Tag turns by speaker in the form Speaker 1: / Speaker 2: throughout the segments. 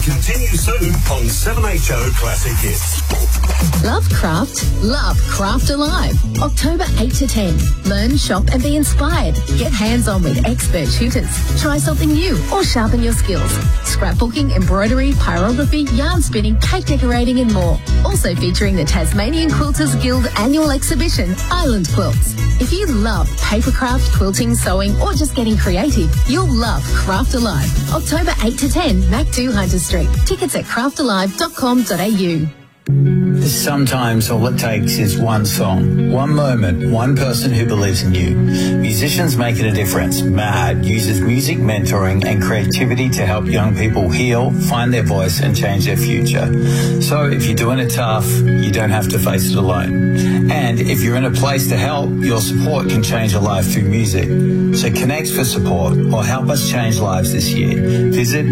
Speaker 1: Continue soon on 7HO Classic Hits.
Speaker 2: Love craft? Love Craft Alive. October 8 to 10. Learn, shop and be inspired. Get hands-on with expert tutors. Try something new or sharpen your skills. Scrapbooking, embroidery, pyrography, yarn spinning, cake decorating and more. Also featuring the Tasmanian Quilters Guild annual exhibition, Island Quilts. If you love papercraft, quilting, sewing or just getting creative, you'll love Craft Alive. October 8 to 10, Mac 2 Hunter Street. Tickets at craftalive.com.au.
Speaker 3: Sometimes all it takes is one song, one moment, one person who believes in you. Musicians make it a difference. MAD uses music, mentoring and creativity to help young people heal, find their voice and change their future. So if you're doing it tough, you don't have to face it alone. And if you're in a place to help, your support can change a life through music. So connect for support or help us change lives this year. Visit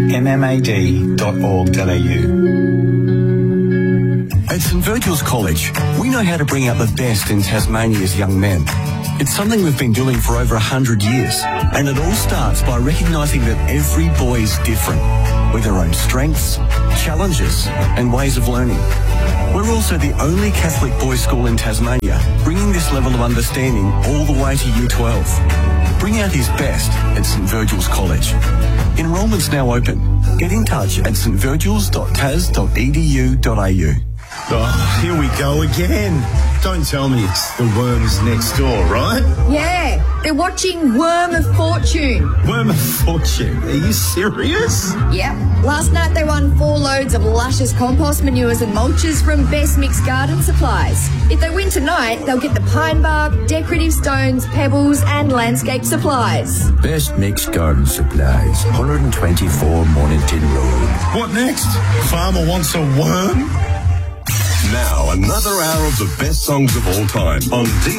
Speaker 3: mmad.org.au.
Speaker 4: At St Virgil's College, we know how to bring out the best in Tasmania's young men. It's something we've been doing for over 100 years, and it all starts by recognising that every boy is different, with their own strengths, challenges, and ways of learning. We're also the only Catholic boys' school in Tasmania, bringing this level of understanding all the way to Year 12. Bring out his best at St Virgil's College. Enrolment's now open. Get in touch at stvirgils.tas.edu.au.
Speaker 5: Oh, here we go again. Don't tell me it's the Worms next door, right?
Speaker 6: Yeah, they're watching Worm of Fortune.
Speaker 5: Worm of Fortune? Are you serious?
Speaker 6: Yep. Last night they won 4 loads of luscious compost manures and mulches from Best Mix Garden Supplies. If they win tonight, they'll get the pine bark, decorative stones, pebbles and landscape supplies.
Speaker 7: Best Mix Garden Supplies, 124 Mornington Road.
Speaker 5: What next? Farmer wants a worm?
Speaker 1: Now, another hour of the best songs of all time on